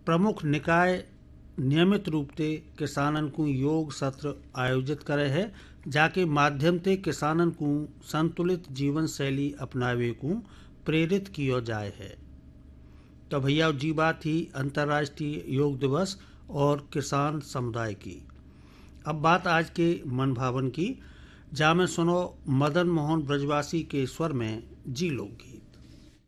प्रमुख निकाय नियमित रूप से किसानन को योग सत्र आयोजित करे है, जाके माध्यम से किसानन को संतुलित जीवन शैली अपनावे को प्रेरित किया जाए है। तो भैया जी बात थी अंतर्राष्ट्रीय योग दिवस और किसान समुदाय की। अब बात आज के मन भावन की, जहाँ में सुनो मदन मोहन ब्रजवासी के स्वर में जी लोकगीत।